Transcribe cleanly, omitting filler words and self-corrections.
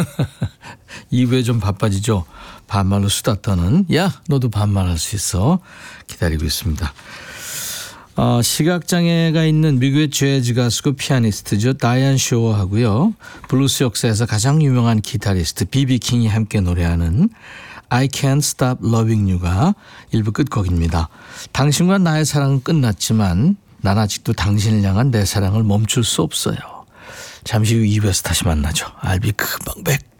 2부에 좀 바빠지죠. 반말로 수다 떠는 야 너도 반말할 수 있어 기다리고 있습니다. 시각장애가 있는 미국의 재즈 가수고 피아니스트죠. 다이안 쇼어하고요. 블루스 역사에서 가장 유명한 기타리스트 비비 킹이 함께 노래하는 I Can't Stop Loving You가 1부 끝곡입니다. 당신과 나의 사랑은 끝났지만 난 아직도 당신을 향한 내 사랑을 멈출 수 없어요. 잠시 후 2부에서 다시 만나죠. I'll be 금방 back.